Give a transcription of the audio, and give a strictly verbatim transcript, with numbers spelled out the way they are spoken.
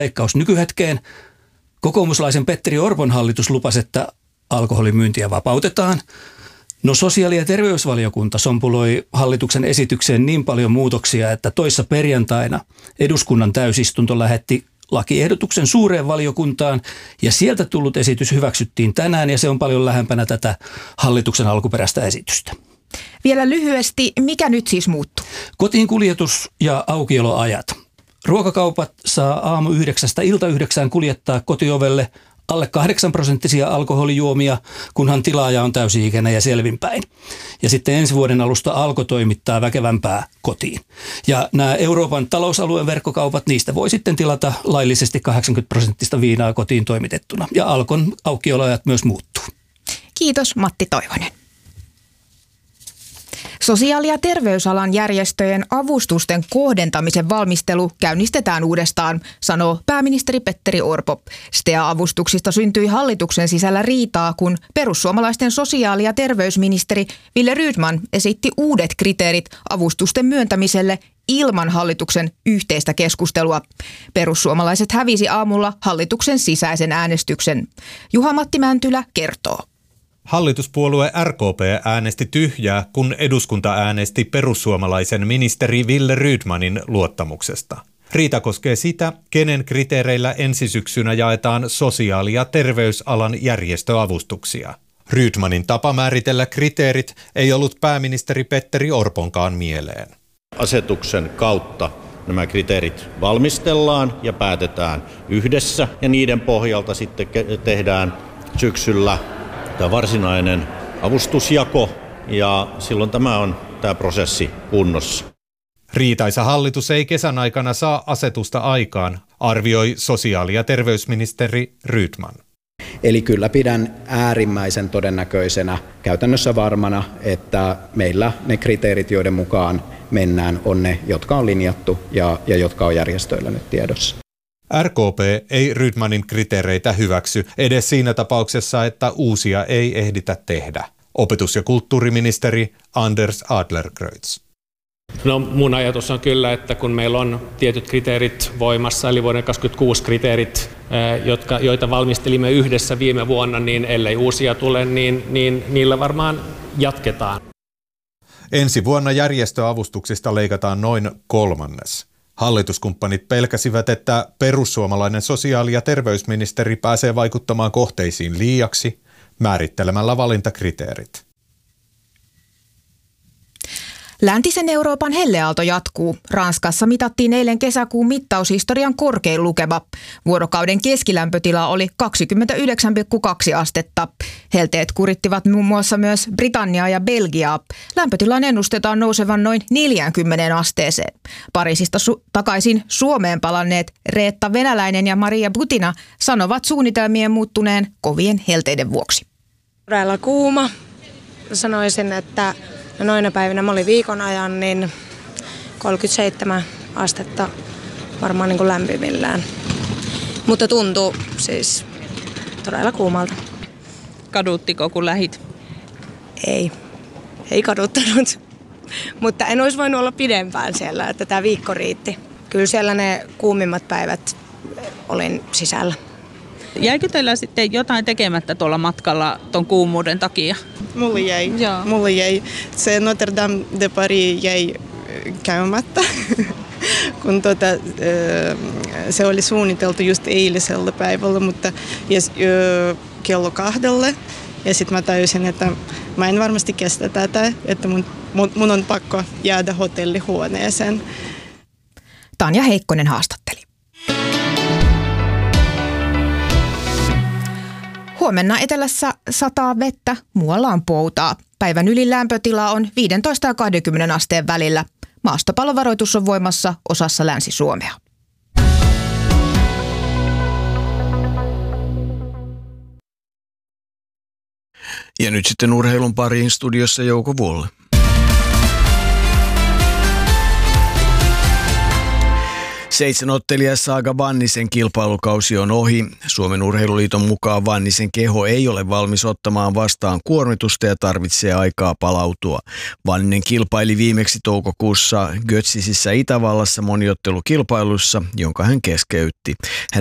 Leikkaus nykyhetkeen. Kokoomuslaisen Petteri Orpon hallitus lupasi, että alkoholimyyntiä vapautetaan. No sosiaali- ja terveysvaliokunta sompuloi hallituksen esitykseen niin paljon muutoksia, että toissa perjantaina eduskunnan täysistunto lähetti lakiehdotuksen suureen valiokuntaan ja sieltä tullut esitys hyväksyttiin tänään ja se on paljon lähempänä tätä hallituksen alkuperäistä esitystä. Vielä lyhyesti, mikä nyt siis muuttuu? Kotiin kuljetus ja aukioloajat. Ruokakaupat saa aamu yhdeksästä ilta yhdeksään kuljettaa kotiovelle alle kahdeksan prosenttisia alkoholijuomia, kunhan tilaaja on täysi-ikäinen ja selvinpäin. Ja sitten ensi vuoden alusta Alko toimittaa väkevämpää kotiin. Ja nämä Euroopan talousalueen verkkokaupat, niistä voi sitten tilata laillisesti kahdeksankymmentä prosenttista viinaa kotiin toimitettuna. Ja Alkon aukioloajat myös muuttuu. Kiitos Matti Toivonen. Sosiaali- ja terveysalan järjestöjen avustusten kohdentamisen valmistelu käynnistetään uudestaan, sanoo pääministeri Petteri Orpo. S T A-avustuksista syntyi hallituksen sisällä riitaa, kun perussuomalaisten sosiaali- ja terveysministeri Wille Rydman esitti uudet kriteerit avustusten myöntämiselle ilman hallituksen yhteistä keskustelua. Perussuomalaiset hävisi aamulla hallituksen sisäisen äänestyksen. Juha-Matti Mäntylä kertoo. Hallituspuolue R K P äänesti tyhjää, kun eduskunta äänesti perussuomalaisen ministeri Wille Rydmanin luottamuksesta. Riita koskee sitä, kenen kriteereillä ensi syksynä jaetaan sosiaali- ja terveysalan järjestöavustuksia. Rydmanin tapa määritellä kriteerit ei ollut pääministeri Petteri Orponkaan mieleen. Asetuksen kautta nämä kriteerit valmistellaan ja päätetään yhdessä ja niiden pohjalta sitten tehdään syksyllä tämä varsinainen avustusjako ja silloin tämä on tämä prosessi kunnossa. Riitaisa hallitus ei kesän aikana saa asetusta aikaan, arvioi sosiaali- ja terveysministeri Rydman. Eli kyllä pidän äärimmäisen todennäköisenä, käytännössä varmana, että meillä ne kriteerit, joiden mukaan mennään, on ne, jotka on linjattu ja, ja jotka on järjestöillä nyt tiedossa. R K P ei Rydmanin kriteereitä hyväksy edes siinä tapauksessa, että uusia ei ehditä tehdä. Opetus- ja kulttuuriministeri Anders Adlercreutz. No mun ajatus on kyllä, että kun meillä on tietyt kriteerit voimassa, eli vuoden kaksikymmentäkuusi kriteerit, jotka, joita valmistelimme yhdessä viime vuonna, niin ellei uusia tule, niin, niin niillä varmaan jatketaan. Ensi vuonna järjestöavustuksista leikataan noin kolmannes. Hallituskumppanit pelkäsivät, että perussuomalainen sosiaali- ja terveysministeri pääsee vaikuttamaan kohteisiin liiaksi määrittelemällä valintakriteerit. Läntisen Euroopan helleaalto jatkuu. Ranskassa mitattiin eilen kesäkuun mittaushistorian korkein lukema. Vuorokauden keskilämpötila oli kaksikymmentäyhdeksän pilkku kaksi astetta. Helteet kurittivat muun muassa myös Britanniaa ja Belgiaa. Lämpötilan ennustetaan nousevan noin neljäänkymmeneen asteeseen. Pariisista su- takaisin Suomeen palanneet Reetta Venäläinen ja Maria Butina sanovat suunnitelmien muuttuneen kovien helteiden vuoksi. Todella kuuma. Sanoisin, että no noina päivinä mä olin viikon ajan, niin kolmekymmentäseitsemän astetta varmaan niin kuin lämpimillään. Mutta tuntuu siis todella kuumalta. Kaduttiko kun lähit? Ei, ei kaduttanut. Mutta en olisi voinut olla pidempään siellä, että tämä viikko riitti. Kyllä siellä ne kuumimmat päivät olin sisällä. Jäikö teillä sitten jotain tekemättä tuolla matkalla ton kuumuuden takia? Mulla jäi. Joo. Mulla jäi. Se Notre Dame de Paris jäi käymättä, kun tuota, se oli suunniteltu just eilisellä päivällä, mutta yes, kello kahdelle. Ja sitten mä tajusin, että mä en varmasti kestä tätä, että mun, mun on pakko jäädä hotellihuoneeseen. Tanja Heikkonen haastatteli. Huomenna etelässä sataa vettä, muualla on poutaa. Päivän ylin lämpötila on viisitoista ja kaksikymmentä asteen välillä. Maastopallovaroitus on voimassa osassa Länsi-Suomea. Ja nyt sitten urheilun pariin, studiossa Jouko Vuolle. Seitsemänottelija Saga Vannisen kilpailukausi on ohi. Suomen Urheiluliiton mukaan Vannisen keho ei ole valmis ottamaan vastaan kuormitusta ja tarvitsee aikaa palautua. Vanninen kilpaili viimeksi toukokuussa Götzisissä Itävallassa moniottelukilpailussa, jonka hän keskeytti. Hän